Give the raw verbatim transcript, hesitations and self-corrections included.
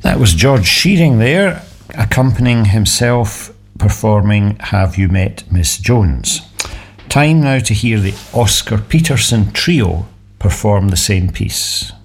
That was George Shearing there, accompanying himself performing Have You Met Miss Jones? Time now to hear the Oscar Peterson Trio perform the same piece.